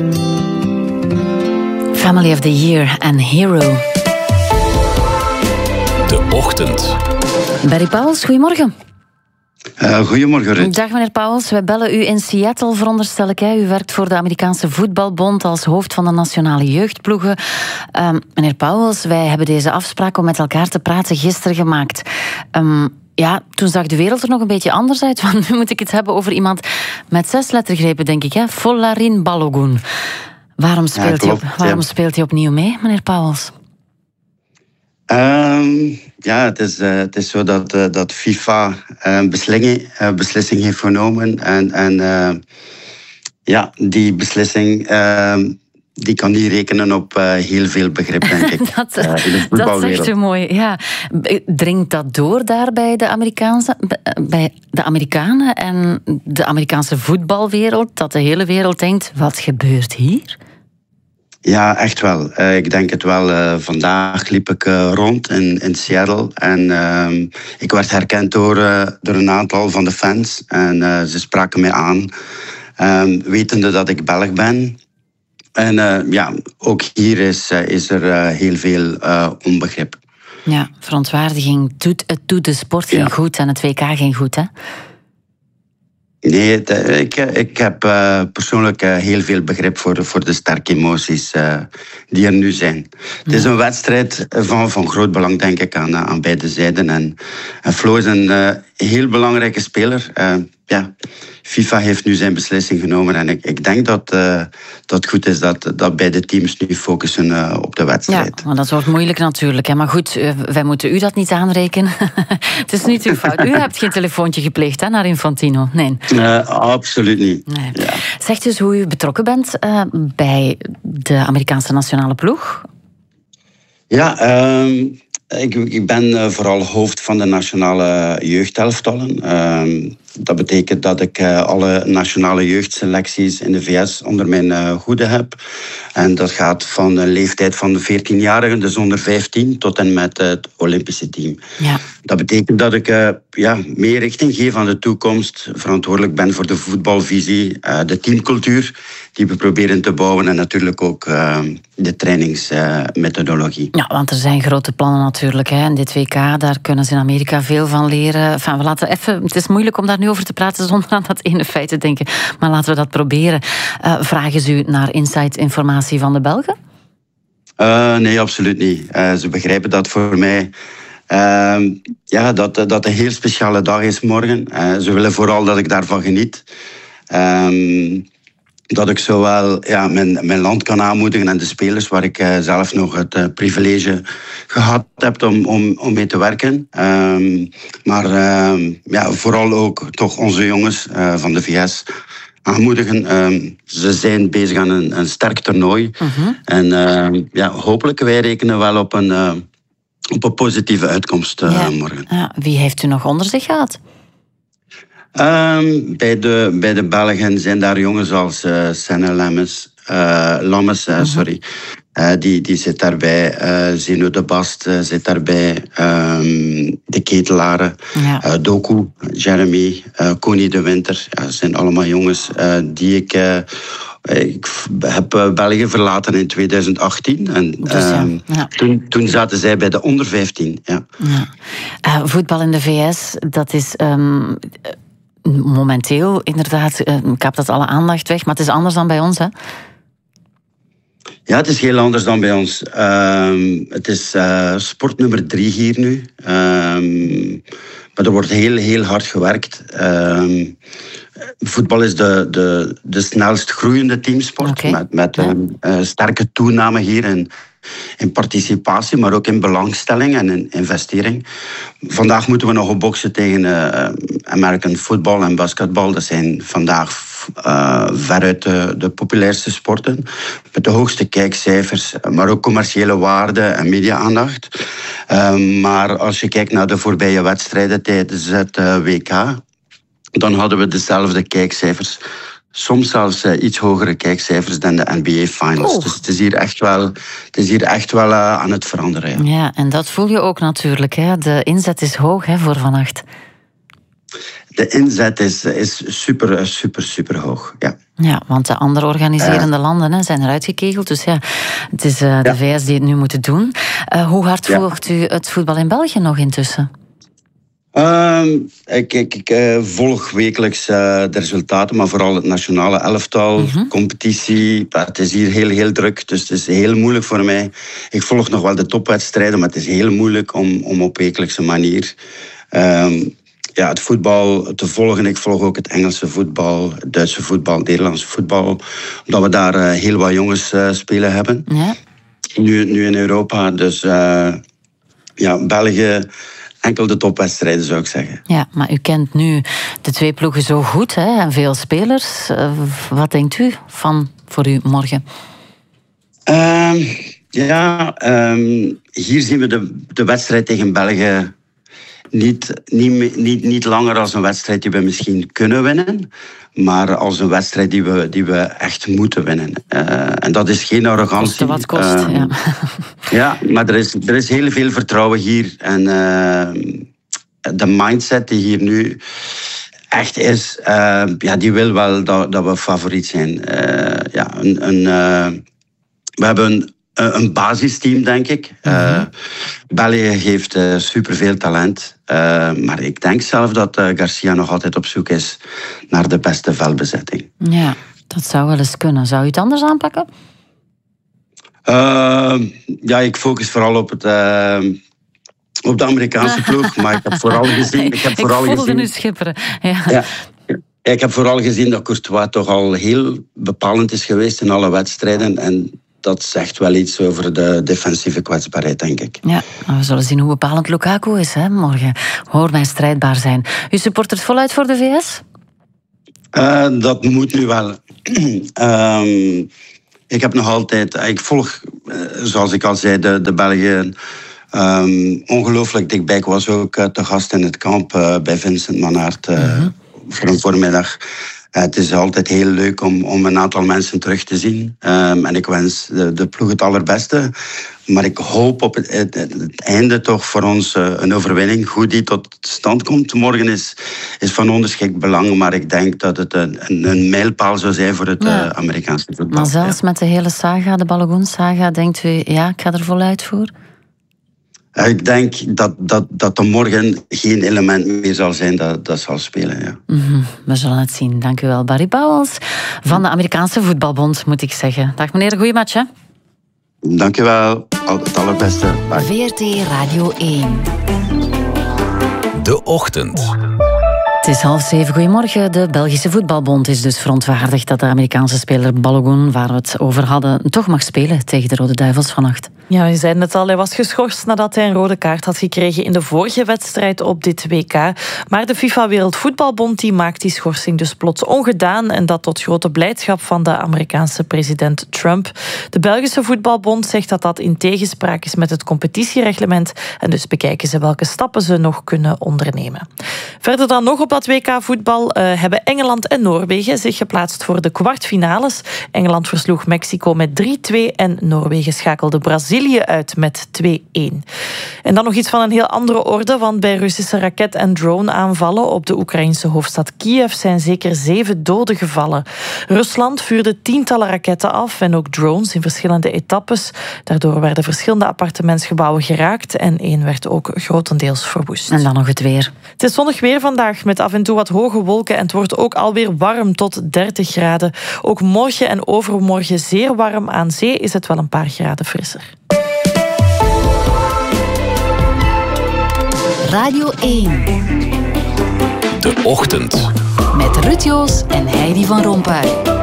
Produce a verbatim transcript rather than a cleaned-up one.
Family of the Year en Hero. De Ochtend. Barry Pauwels, goedemorgen. Uh, goedemorgen, Ruud. Dag, meneer Pauwels. Wij bellen u in Seattle, veronderstel ik. Hè. U werkt voor de Amerikaanse Voetbalbond als hoofd van de nationale jeugdploegen. Uh, meneer Pauwels, wij hebben deze afspraak om met elkaar te praten gisteren gemaakt. Um, ja, toen zag de wereld er nog een beetje anders uit, want nu moet ik het hebben over iemand met zes lettergrepen, denk ik. Hè. Folarin Balogun. Waarom speelt, ja, klopt, hij, op, waarom ja. speelt hij opnieuw mee, meneer Pauwels? Um, ja, het is, uh, het is zo dat, uh, dat FIFA een beslissing, uh, beslissing heeft genomen. En, en uh, ja, die beslissing uh, die kan niet rekenen op uh, heel veel begrip, denk ik. dat, uh, in de dat zegt u mooi, ja. Dringt dat door daar bij de, Amerikaanse, bij de Amerikanen en de Amerikaanse voetbalwereld? Dat de hele wereld denkt, wat gebeurt hier? Ja, echt wel. Uh, ik denk het wel. Uh, vandaag liep ik uh, rond in, in Seattle. En uh, ik werd herkend door, uh, door een aantal van de fans. En uh, ze spraken mij aan, uh, wetende dat ik Belg ben. En uh, ja, ook hier is, uh, is er uh, heel veel uh, onbegrip. Ja, verontwaardiging doet, het doet de sport geen ja. goed en het W K geen goed, hè? Nee, het, ik, ik heb uh, persoonlijk uh, heel veel begrip voor, voor de sterke emoties uh, die er nu zijn. Ja. Het is een wedstrijd van, van groot belang, denk ik, aan, aan beide zijden. En, en Flo is een uh, heel belangrijke speler. Uh, ja, FIFA heeft nu zijn beslissing genomen. En ik, ik denk dat uh, dat goed is dat, dat beide teams nu focussen uh, op de wedstrijd. Ja, maar dat wordt moeilijk natuurlijk. Hè. Maar goed, uh, wij moeten u dat niet aanrekenen. Het is niet uw fout. U hebt geen telefoontje gepleegd hè, naar Infantino. Nee. Uh, absoluut niet. Nee. Ja. Zegt dus hoe u betrokken bent uh, bij de Amerikaanse nationale ploeg? Ja, uh, ik, ik ben uh, vooral hoofd van de nationale jeugdelftallen. Uh, dat betekent dat ik uh, alle nationale jeugdselecties in de V S onder mijn uh, hoede heb. En dat gaat van de leeftijd van de veertienjarigen, dus onder vijftien, tot en met uh, het Olympische team. Ja. Dat betekent dat ik uh, ja, meer richting geef aan de toekomst, verantwoordelijk ben voor de voetbalvisie, uh, de teamcultuur die we proberen te bouwen en natuurlijk ook uh, de trainingsmethodologie. Uh, ja, want er zijn grote plannen natuurlijk. Hè. En dit W K, daar kunnen ze in Amerika veel van leren. Enfin, we laten even, het is moeilijk om daar nu over te praten zonder aan dat ene feit te denken. Maar laten we dat proberen. Uh, vragen ze u naar inside-informatie van de Belgen? Uh, nee, absoluut niet. Uh, ze begrijpen dat voor mij uh, ja, dat, dat een heel speciale dag is morgen. Uh, ze willen vooral dat ik daarvan geniet. Uh, dat ik zowel ja, mijn, mijn land kan aanmoedigen en de spelers waar ik uh, zelf nog het uh, privilege gehad heb om, om, om mee te werken. Um, maar uh, ja, vooral ook toch onze jongens uh, van de V S aanmoedigen. Um, ze zijn bezig aan een, een sterk toernooi. Uh-huh. En uh, ja, hopelijk wij rekenen wel op een, uh, op een positieve uitkomst uh, ja. morgen. Ja, wie heeft u nog onder zich gehad? Um, bij, de, bij de Belgen zijn daar jongens als uh, Senne Lammes, uh, Lammes uh, uh-huh. sorry. Uh, die, die zit daarbij. Uh, Zeno de Bast uh, zit daarbij. Um, de Ketelaren. Ja. Uh, Doku, Jeremy, uh, Connie de Winter. Ja, dat zijn allemaal jongens uh, die ik... Uh, Ik heb uh, België verlaten in tweeduizend achttien. En dus, ja. uh, ja. toen, toen zaten zij bij de onder vijftien. Ja. Ja. Uh, voetbal in de V S, dat is... Um, momenteel, inderdaad, uh, kaapt dat alle aandacht weg. Maar het is anders dan bij ons, hè? Ja, het is heel anders dan bij ons. Uh, het is uh, sport nummer drie hier nu. Uh, maar er wordt heel, heel hard gewerkt. Uh, voetbal is de, de, de snelst groeiende teamsport. Okay. Met, met ja. een uh, sterke toename hier in, in participatie, maar ook in belangstelling en in investering. Vandaag moeten we nog op boksen tegen uh, American football en basketbal. Dat zijn vandaag uh, veruit de, de populairste sporten. Met de hoogste kijkcijfers, maar ook commerciële waarde en media-aandacht. Uh, maar als je kijkt naar de voorbije wedstrijden tijdens het uh, W K, dan hadden we dezelfde kijkcijfers. Soms zelfs uh, iets hogere kijkcijfers dan de N B A Finals. Oh. Dus het is hier echt wel, het is hier echt wel uh, aan het veranderen. Ja. ja, en dat voel je ook natuurlijk. Hè? De inzet is hoog hè, voor vannacht. de inzet is, is super, super, super hoog. Ja. Ja, want de andere organiserende uh, landen hè, zijn eruit gekegeld. Dus ja, het is uh, de ja. V S die het nu moeten doen. Uh, hoe hard ja. volgt u het voetbal in België nog intussen? Uh, ik ik, ik uh, volg wekelijks uh, de resultaten, maar vooral het nationale elftal, mm-hmm. competitie. Het is hier heel, heel druk, dus het is heel moeilijk voor mij. Ik volg nog wel de topwedstrijden, maar het is heel moeilijk om, om op wekelijkse manier uh, ja, het voetbal te volgen. Ik volg ook het Engelse voetbal, het Duitse voetbal, het Nederlandse voetbal. Omdat we daar uh, heel wat jongens uh, spelen hebben. Ja. Nu, nu in Europa, dus uh, ja, België... Enkel de topwedstrijden, zou ik zeggen. Ja, maar u kent nu de twee ploegen zo goed, hè, en veel spelers. Uh, wat denkt u van voor u morgen? Uh, ja, um, hier zien we de, de wedstrijd tegen België niet, niet, niet, niet langer als een wedstrijd die we misschien kunnen winnen, maar als een wedstrijd die we, die we echt moeten winnen. Uh, en dat is geen arrogantie. Koste wat kost, uh, ja. Ja, maar er is, er is heel veel vertrouwen hier. En uh, de mindset die hier nu echt is, uh, ja, die wil wel dat, dat we favoriet zijn. Uh, ja, een, een, uh, we hebben een Een basisteam, denk ik. Mm-hmm. Uh, België heeft uh, superveel talent. Uh, maar ik denk zelf dat uh, Garcia nog altijd op zoek is naar de beste veldbezetting. Ja, dat zou wel eens kunnen. Zou u het anders aanpakken? Uh, ja, ik focus vooral op, het, uh, op de Amerikaanse ploeg. Maar ik heb vooral gezien... Ik, heb vooral ik voelde gezien, nu schipperen. Ja. Ja, ik heb vooral gezien dat Courtois toch al heel bepalend is geweest in alle wedstrijden. En dat zegt wel iets over de defensieve kwetsbaarheid, denk ik. Ja, we zullen zien hoe bepalend Lukaku is hè, morgen. Hoor mij strijdbaar zijn. U supportert voluit voor de V S? Uh, dat moet nu wel. um, ik heb nog altijd... Ik volg, uh, zoals ik al zei, de, de Belgen um, ongelooflijk dichtbij. Ik was ook uh, te gast in het kamp uh, bij Vincent Mannaert uh, mm-hmm. voor een voormiddag. Uh, het is altijd heel leuk om, om een aantal mensen terug te zien. Um, en ik wens de, de ploeg het allerbeste. Maar ik hoop op het, het, het einde toch voor ons uh, een overwinning. Hoe die tot stand komt morgen is, is van ongeschikt belang. Maar ik denk dat het een, een, een mijlpaal zou zijn voor het ja. uh, Amerikaanse voetbal. Maar zelfs ja. met de hele saga, de Balogun-saga, denkt u, ja, ik ga er voluit voor? Ik denk dat, dat, dat er morgen geen element meer zal zijn dat, dat zal spelen. Ja. Mm-hmm. We zullen het zien. Dank u wel, Barry Pauwels van de Amerikaanse Voetbalbond, moet ik zeggen. Dag meneer, goeie match, hè? Dank u wel. Het allerbeste. Bye. V R T Radio één. De Ochtend. Het is half zeven. Goedemorgen. De Belgische Voetbalbond is dus verontwaardigd dat de Amerikaanse speler Balogun, waar we het over hadden, toch mag spelen tegen de Rode Duivels vannacht. Ja, je zei het al, hij was geschorst nadat hij een rode kaart had gekregen in de vorige wedstrijd op dit W K. Maar de FIFA Wereldvoetbalbond die maakt die schorsing dus plots ongedaan en dat tot grote blijdschap van de Amerikaanse president Trump. De Belgische Voetbalbond zegt dat dat in tegenspraak is met het competitiereglement en dus bekijken ze welke stappen ze nog kunnen ondernemen. Verder dan nog op dat W K voetbal uh, hebben Engeland en Noorwegen zich geplaatst voor de kwartfinales. Engeland versloeg Mexico met drie-twee en Noorwegen schakelde Brazilië uit met twee-een. En dan nog iets van een heel andere orde, want bij Russische raket- en drone-aanvallen op de Oekraïnse hoofdstad Kiev zijn zeker zeven doden gevallen. Rusland vuurde tientallen raketten af en ook drones in verschillende etappes. Daardoor werden verschillende appartementsgebouwen geraakt en één werd ook grotendeels verwoest. En dan nog het weer. Het is zonnig weer vandaag met af en toe wat hoge wolken en het wordt ook alweer warm tot dertig graden. Ook morgen en overmorgen zeer warm. Aan zee is het wel een paar graden frisser. Radio één. De Ochtend. Met Ruud Joos en Heidi van Rompuy.